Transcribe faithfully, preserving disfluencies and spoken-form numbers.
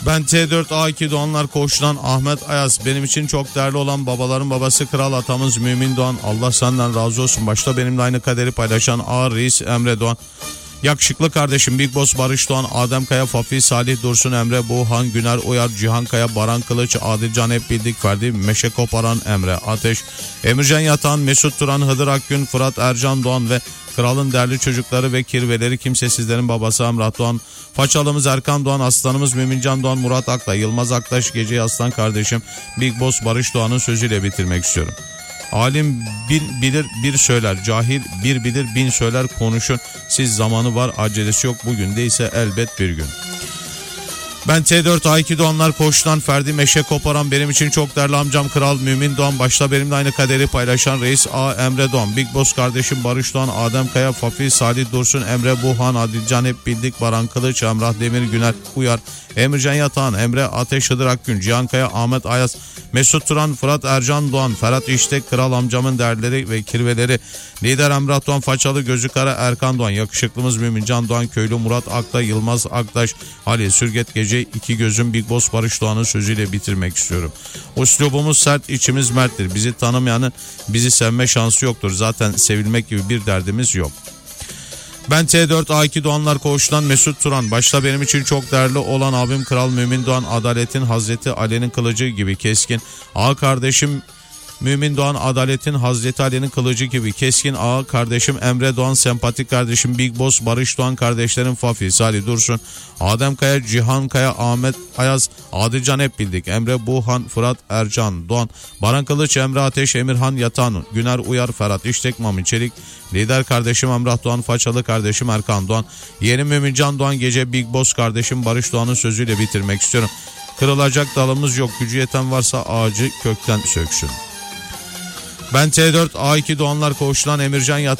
Ben T dört A iki Doğanlar Koğuş'tan Ahmet Ayaz. Benim için çok değerli olan babaların babası Kral Atamız Mümin Doğan. Allah senden razı olsun. Başta benimle aynı kaderi paylaşan Ağır Reis Emre Doğan. Yakışıklı kardeşim Big Boss Barış Doğan, Adem Kaya, Fafi, Salih Dursun, Emre Buğhan, Güner Uyar, Cihan Kaya, Baran Kılıç, Adilcan Hep Bildik Ferdi, Meşe Koparan, Emre Ateş, Emircan Yatan, Mesut Turan, Hıdır Akgün, Fırat Ercan Doğan ve Kralın değerli çocukları ve kirveleri kimsesizlerin babası Emrah Doğan, Façalımız Erkan Doğan, Aslanımız Mümincan Doğan, Murat Akla, Yılmaz Aktaş, Gece Aslan kardeşim Big Boss Barış Doğan'ın sözüyle bitirmek istiyorum. Alim bir bilir bir söyler, cahil bir bilir bin söyler, konuşun. Siz zamanı var, acelesi yok, bugün değilse elbet bir gün. Ben T dört A iki Doğanlar Koğuş'tan Ferdi Meşe Koparan, benim için çok değerli amcam Kral Mümin Doğan, başta benimle aynı kaderi paylaşan Reis A Emre Doğan, Big Boss kardeşim Barış Doğan, Adem Kaya, Fafi, Salih Dursun, Emre Buğhan, Adilcan Hep Bildik, Baran Kılıç, Emrah Demir, Güner Uyar, Emircan Yatağan, Emre Ateş, Hıdır Akgün, Cihan Kaya, Ahmet Ayaz, Mesut Turan, Fırat Ercan Doğan, Ferhat İştek, Kral amcamın değerleri ve kirveleri, Lider Emrah Doğan, Façalı Gözü Kara Erkan Doğan, yakışıklımız Mümincan Doğan, Köylü Murat Akta, Yılmaz Aktaş, Ali Sürget Gece, iki gözüm Big Boss Barış Doğan'ın sözüyle bitirmek istiyorum. Uslubumuz sert, içimiz merttir. Bizi tanımayanın bizi sevme şansı yoktur. Zaten sevilmek gibi bir derdimiz yok. Ben T dört A iki Doğanlar Koğuş'tan Mesut Turan, başta benim için çok değerli olan abim Kral Mümin Doğan, adaletin Hazreti Ali'nin kılıcı gibi keskin. Ağa kardeşim Mümin Doğan, adaletin Hazreti Ali'nin kılıcı gibi keskin. Ağa kardeşim Emre Doğan, sempatik kardeşim Big Boss Barış Doğan, kardeşlerim Fafi, Salih Dursun, Adem Kaya, Cihan Kaya, Ahmet Ayaz, Adilcan Hep Bildik, Emre Buğhan, Fırat Ercan Doğan, Baran Kılıç, Emre Ateş, Emirhan Yatan, Güner Uyar, Ferhat İştek, Mami Çelik, Lider kardeşim Emrah Doğan, Façalı kardeşim Erkan Doğan, Yeni Mümincan Doğan, Gece Big Boss kardeşim Barış Doğan'ın sözüyle bitirmek istiyorum. Kırılacak dalımız yok, gücü yeten varsa ağacı kökten söksün. Ben T dört A iki Doğanlar Koğuş'tan Emircan Yatan.